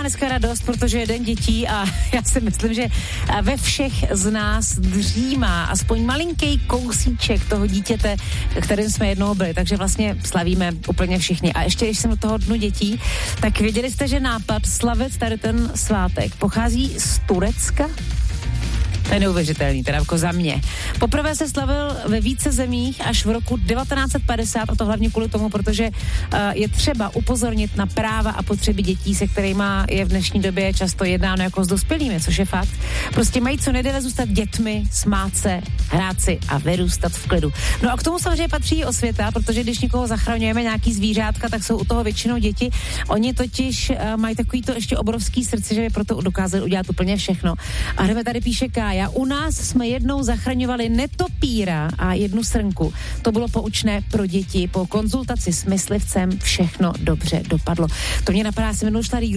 dneska radost, protože je den dětí a já si myslím, že ve všech z nás dřímá aspoň malinký kousíček toho dítěte, kterým jsme jednou byli, takže vlastně slavíme úplně všichni. A ještě, když jsem do toho dnu dětí, tak věděli jste, že nápad slavit tady ten svátek pochází z Turecka? To je neuvěřitelný, teda jako za mě. Poprvé se slavil ve více zemích až v roku 1950 a to hlavně kvůli tomu, protože je třeba upozornit na práva a potřeby dětí, se kterými je v dnešní době často jednáno jako s dospělými, což je fakt. Prostě mají co nejdéle zůstat dětmi, smát se, hrát si a vyrůstat v klidu. No a k tomu samozřejmě patří i osvěta, protože když někoho zachraňujeme, nějaký zvířátka, tak jsou u toho většinou děti. Oni totiž mají takový to ještě obrovský srdce, že by proto dokázali udělat úplně všechno. A hned tady píše Kája, u nás jsme jednou zachraňovali netopíra a jednu srnku. To bylo poučné pro děti. Po konzultaci s myslivcem všechno dobře dopadlo. To mě napadá, jsem jednou šla